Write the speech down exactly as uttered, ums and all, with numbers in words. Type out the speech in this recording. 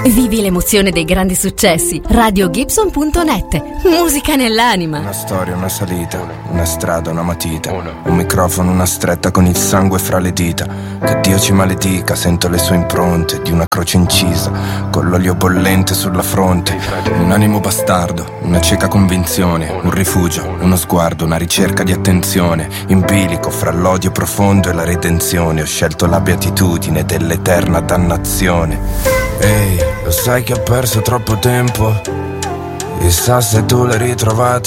Vivi l'emozione dei grandi successi. radio gibson punto net. Musica nell'anima. Una storia, una salita, una strada, una matita, un microfono, una stretta con il sangue fra le dita. Che Dio ci maledica, sento le sue impronte di una croce incisa, con l'olio bollente sulla fronte. Un animo bastardo, una cieca convinzione, un rifugio, uno sguardo, una ricerca di attenzione. In bilico fra l'odio profondo e la redenzione, ho scelto la beatitudine dell'eterna dannazione. Ehi, lo sai che ho perso troppo tempo? Chissà se tu l'hai ritrovato